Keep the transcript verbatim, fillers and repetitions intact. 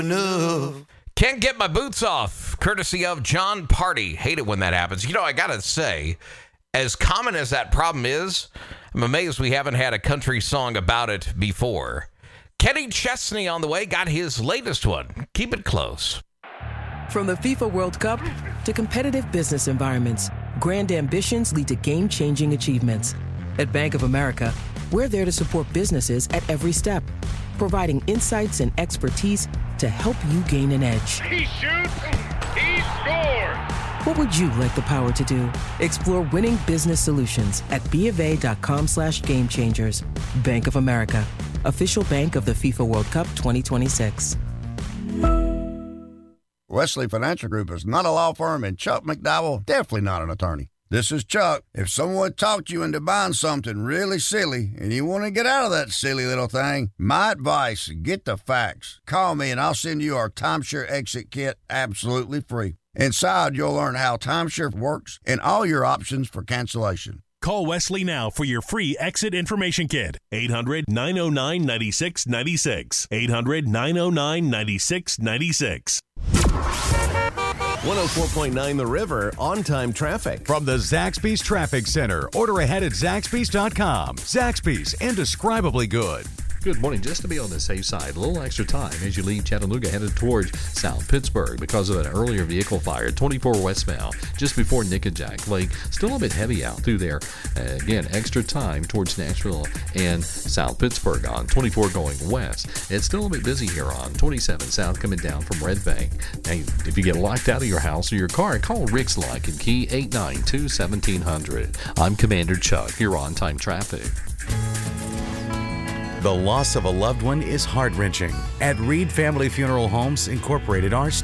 enough. Can't get my boots off, courtesy of John Party. Hate it when that happens. You know, I gotta say, as common as that problem is, I'm amazed we haven't had a country song about it before. Kenny Chesney on the way, got his latest one. Keep it close. From the FIFA World Cup to competitive business environments, grand ambitions lead to game-changing achievements. At Bank of America, we're there to support businesses at every step, providing insights and expertise to help you gain an edge. He shoots, he scores! What would you like the power to do? Explore winning business solutions at bofa.com slash game changers. Bank of America, official bank of the FIFA World Cup twenty twenty-six. Wesley Financial Group is not a law firm, and Chuck McDowell, definitely not an attorney. This is Chuck. If someone talked you into buying something really silly and you want to get out of that silly little thing, my advice, get the facts. Call me and I'll send you our timeshare exit kit absolutely free. Inside, you'll learn how timeshare works and all your options for cancellation. Call Wesley now for your free exit information kit. eight hundred, nine oh nine, nine six nine six. eight hundred, nine oh nine, nine six nine six. one oh four point nine The River, on-time traffic. From the Zaxby's Traffic Center. Order ahead at Zaxby's dot com. Zaxby's, indescribably good. Good morning. Just to be on the safe side, a little extra time as you leave Chattanooga headed towards South Pittsburgh because of an earlier vehicle fire, twenty-four westbound, just before Nickajack Lake. Still a bit heavy out through there. Uh, again, extra time towards Nashville and South Pittsburgh on twenty-four going west. It's still a bit busy here on twenty-seven south coming down from Red Bank. Now, if you get locked out of your house or your car, call Rick's Lock and Key eight nine two, one seven hundred. I'm Commander Chuck. You're on time traffic. The loss of a loved one is heart-wrenching. At Reed Family Funeral Homes Incorporated, our